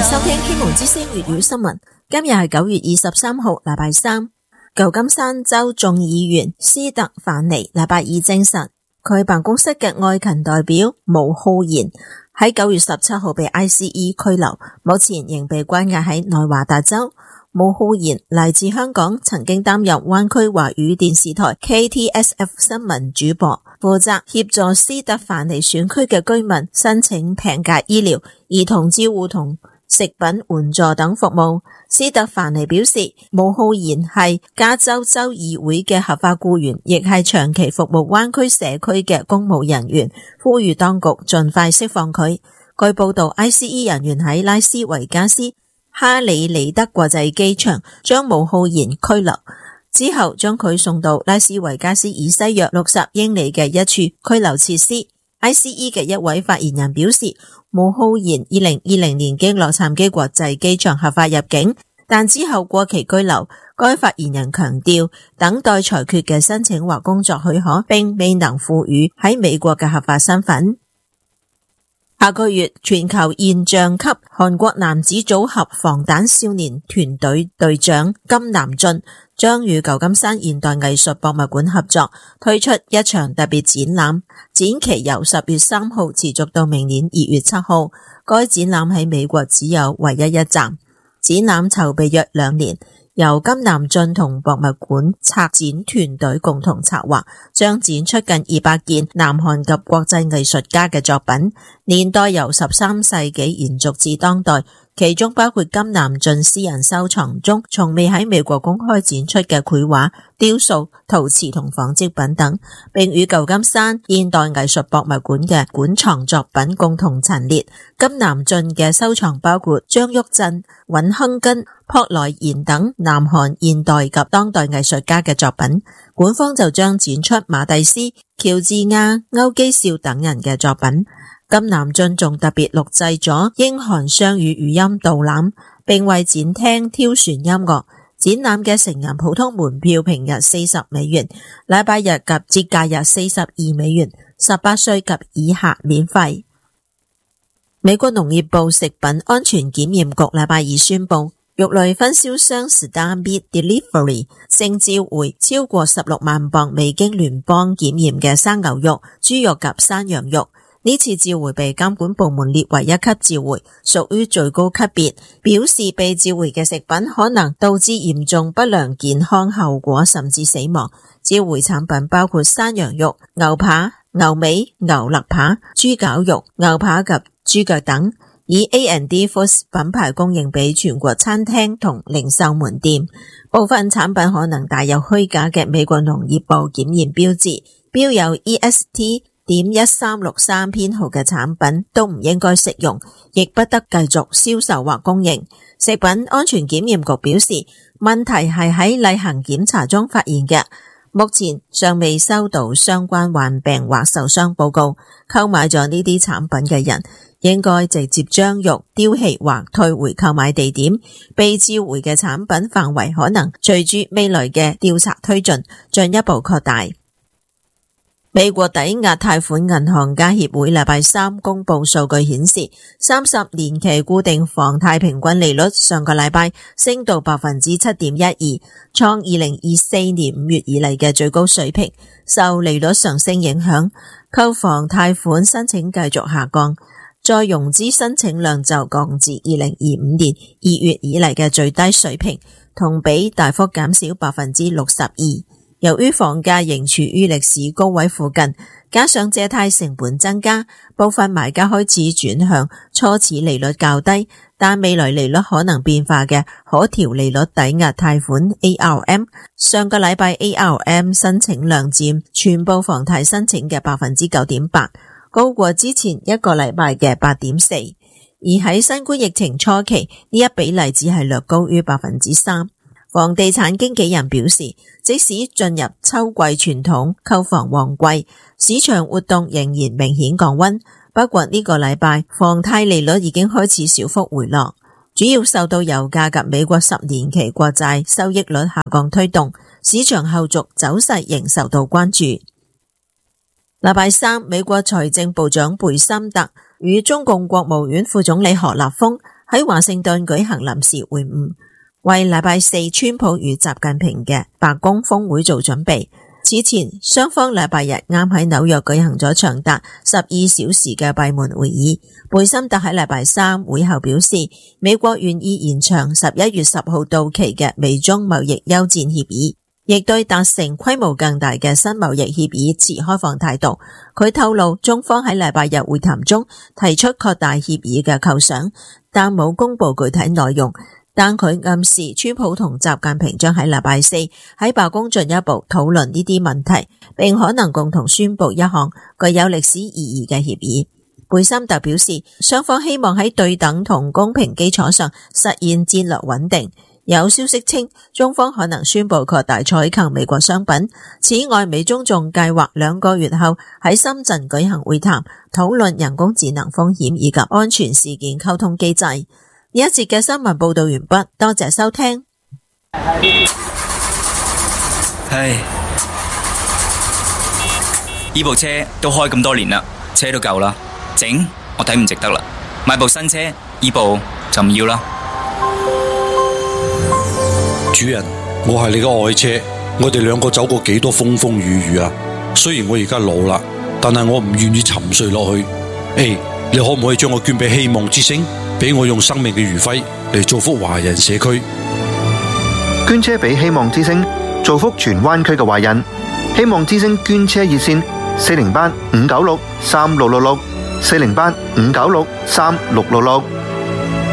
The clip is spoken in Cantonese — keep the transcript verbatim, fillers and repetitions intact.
收聽希望之聲粵語新聞。今日係九月二十三號，禮拜三。舊金山州眾議員斯特凡尼禮拜二證實，佢辦公室嘅愛勤代表毛浩然喺九月十七號被 I C E 拘留，目前仍被關押喺內華達州。毛浩然嚟自香港，曾經擔任灣區華語電視台 K T S F 新聞主播，負責協助斯特凡尼選區嘅居民申請平價醫療、兒童照護同食品援助等服務。斯特凡尼表示，毛浩然係加州州議會嘅合法僱員，亦係長期服務灣區社區嘅公務人員，呼籲當局盡快釋放佢。據報道 ，I C E 人員喺拉斯維加斯哈里尼德國際機場將毛浩然拘留，之後將佢送到拉斯維加斯以西約六十英里嘅一處拘留設施。I C E 嘅一位發言人表示，毛浩然二零二零年經洛杉磯國際機場合法入境，但之後過期居留。該發言人強調，等待裁決嘅申請或工作許可，並未能賦予喺美國嘅合法身份。下個月，全球現象級韓國男子組合防彈少年團隊隊長金南俊將與舊金山現代藝術博物館合作，推出一場特別展覽，展期由十月三號持續到明年二月七號。該展覽喺美國只有唯一一站。展覽籌備約兩年，由金南俊同博物館策展團隊共同策劃，將展出近二百件南韓及國際藝術家嘅作品，年代由十三世紀延續至當代，其中包括金南俊私人收藏中從未喺美國公開展出嘅繪畫、雕塑、陶瓷同紡織品等，並與舊金山現代藝術博物館嘅館藏作品共同陳列。金南俊嘅收藏包括張旭振、尹亨根、朴來賢等南韓現代及當代藝術家嘅作品，館方就將展出馬蒂斯、喬治亞、歐基少等人嘅作品。金南俊仲特別錄製咗英韓雙語語音導覽，並為展廳挑選音樂。展覽嘅成人普通門票平日四十美元，禮拜日及節假日四十二美元，十八歲及以下免費。美國農業部食品安全檢驗局禮拜二宣布，肉類分銷商 Star Meat Delivery 正召回超過十六萬磅未經聯邦檢驗嘅生牛肉、豬肉及山羊肉。呢次召回被監管部門列為一級召回，屬於最高級別，表示被召回嘅食品可能導致嚴重不良健康後果甚至死亡。召回產品包括山羊肉、牛扒、牛尾、牛肋扒、豬絞肉、牛扒及豬腳等，以 A and D Foods 品牌供應俾全國餐廳同零售門店。部分產品可能帶有虛假嘅美國農業部檢驗標誌，標有 E S T點一三六三編號嘅產品都唔應該食用，亦不得繼續銷售或供應。食品安全檢驗局表示，問題係喺例行檢查中發現嘅，目前尚未收到相關患病或受傷報告。購買咗呢啲產品嘅人應該直接將肉丟棄或退回購買地點。被召回嘅產品範圍可能隨住未來嘅調查推進進一步擴大。美國抵押貸款銀行家協會禮拜三公布數據顯示，三十年期固定房貸平均利率上個禮拜升到百分之七點一二，創二零二四年五月以嚟嘅最高水平。受利率上升影響，購房貸款申請繼續下降，再融資申請量就降至二零二五年二月以嚟嘅最低水平，同比大幅減少百分之六十二。由於房價仍處於歷史高位附近，加上借貸成本增加，部分買家開始轉向初始利率較低，但未來利率可能變化嘅可調利率抵押貸款 A R M。上個禮拜 A R M 申請量佔全部房貸申請嘅百分之九點八，高過之前一個禮拜嘅八點四。而喺新冠疫情初期，呢一比例只係略高於百分之三。房地產經紀人表示，即使進入秋季傳統購房旺季，市場活動仍然明顯降溫。不過呢個禮拜房貸利率已經開始小幅回落，主要受到油價及美國十年期國債收益率下降推動，市場後續走勢仍受到關注。禮拜三，美國財政部長貝森特與中共國務院副總理何立峰喺華盛頓舉行臨時會晤，為禮拜四川普與習近平嘅白宮峰會做準備。此前，雙方禮拜日啱喺紐約舉行咗長達十二小時嘅閉門會議。貝森特喺禮拜三會後表示，美國願意延長十一月十號到期嘅美中貿易休戰協議，亦對達成規模更大嘅新貿易協議持開放態度。佢透露，中方喺禮拜日會談中提出擴大協議嘅構想，但冇公布具體內容。但佢暗示川普同習近平將喺禮拜四喺白宮進一步討論呢啲問題，並可能共同宣布一項具有歷史意義嘅協議。貝森特表示，雙方希望喺對等同公平基礎上實現戰略穩定。有消息稱，中方可能宣布擴大採購美國商品。此外，美中仲計劃兩個月後喺深圳舉行會談，討論人工智能風險以及安全事件溝通機制。呢一節嘅新聞報道完畢，多謝收聽。 唉，呢部車都開咁多年啦，車都舊啦，整我睇唔值得啦，買部新車，呢部就唔要啦。 主人，我係你嘅愛車，我哋兩個走過幾多風風雨雨啊！雖然我而家老啦，但係我唔願意沉睡落去。誒，你可唔可以將我捐俾希望之星？俾我用生命嘅餘暉嚟造福華人社區。 捐車俾希望之星，造福荃灣區嘅華人。希望之星捐車熱線：四零八五九六三六六六，四零八五九六三六六六。